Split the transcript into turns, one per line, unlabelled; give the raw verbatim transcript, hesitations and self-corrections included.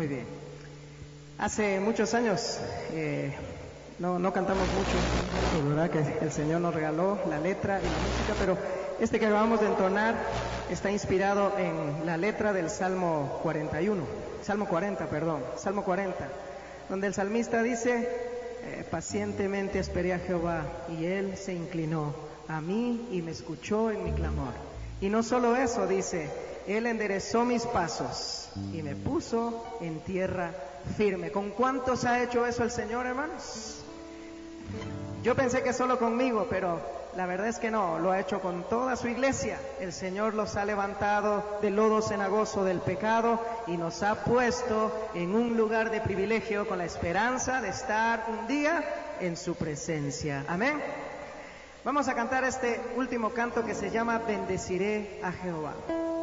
Muy bien. Hace muchos años eh, no, no cantamos mucho, ¿verdad? Que el Señor nos regaló la letra y la música, pero este que acabamos de entonar está inspirado en la letra del Salmo cuarenta y uno, Salmo cuarenta, perdón, Salmo cuarenta, donde el salmista dice, eh, pacientemente esperé a Jehová y Él se inclinó a mí y me escuchó en mi clamor. Y no solo eso, dice, Él enderezó mis pasos y me puso en tierra firme. ¿Con cuántos ha hecho eso el Señor, hermanos? Yo pensé que solo conmigo, pero la verdad es que no, lo ha hecho con toda su iglesia. El Señor los ha levantado del lodo cenagoso del pecado y nos ha puesto en un lugar de privilegio con la esperanza de estar un día en su presencia. Amén. Vamos a cantar este último canto que se llama Bendeciré a Jehová.